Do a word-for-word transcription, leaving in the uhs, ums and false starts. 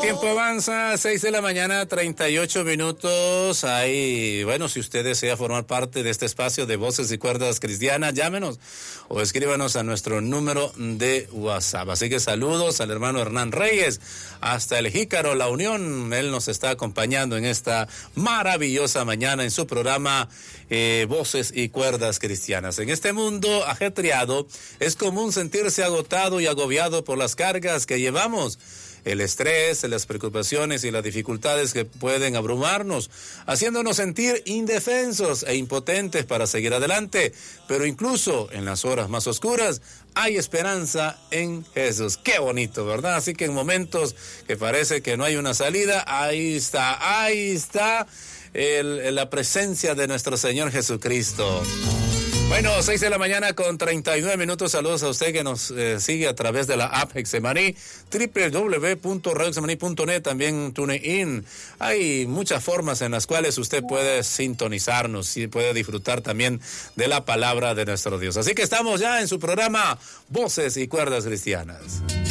tiempo avanza, seis de la mañana, treinta y ocho minutos. Ahí, bueno, si usted desea formar parte de este espacio de Voces y Cuerdas Cristianas, llámenos o escríbanos a nuestro número de WhatsApp. Así que saludos al hermano Hernán Reyes, hasta el Jícaro, La Unión. Él nos está acompañando en esta maravillosa mañana en su programa eh, Voces y Cuerdas Cristianas. En este mundo ajetreado, es común sentirse agotado y agobiado por las cargas que llevamos. El estrés, las preocupaciones y las dificultades que pueden abrumarnos, haciéndonos sentir indefensos e impotentes para seguir adelante. Pero incluso en las horas más oscuras hay esperanza en Jesús. Qué bonito, ¿verdad? Así que en momentos que parece que no hay una salida, ahí está, ahí está el, la presencia de nuestro Señor Jesucristo. Bueno, seis de la mañana con treinta y nueve minutos. Saludos a usted que nos eh, sigue a través de la app Hexemaní, doble u doble u doble u punto radio hexemaní punto net, también TuneIn. Hay muchas formas en las cuales usted puede sintonizarnos y puede disfrutar también de la palabra de nuestro Dios. Así que estamos ya en su programa Voces y Cuerdas Cristianas.